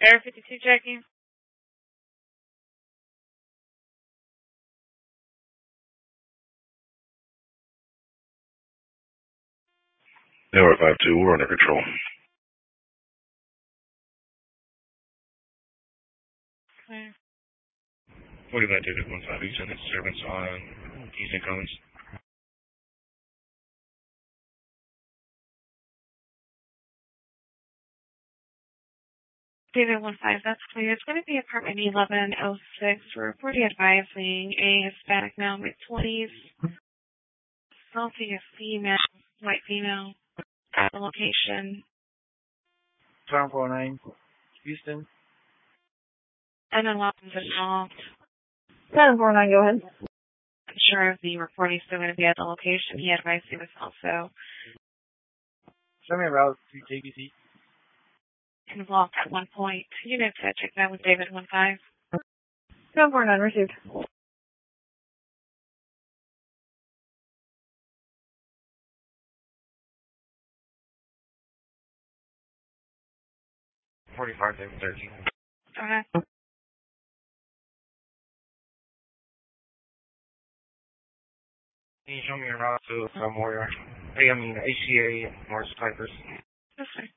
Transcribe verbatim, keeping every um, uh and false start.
Air fifty-two checking. Tower five two, we're under control. Okay. What do you got, David one five? You sent disturbance on Eastern Commons. David one five, that's clear. It's going to be apartment eleven oh six. We're reporting advising a Hispanic male, mid twenties. Assaulting a female, white female. The location. seven four nine, Houston. And then weapons involved. seven four nine, go ahead. I'm sure the reporting is still going to be at the location. He advised he was also Show me a route to J B C. involved at one point. You know to check that with David one five. seven four nine, received. forty-five, David thirteen. Okay. Can you show me a route to somewhere? Hey, I mean, H C A, Morris Cypress. Okay.